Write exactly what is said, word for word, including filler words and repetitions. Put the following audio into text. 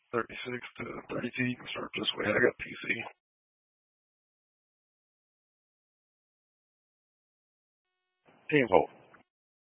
thirty-six to thirty-two, you can start this way. I got P C. Team Hope.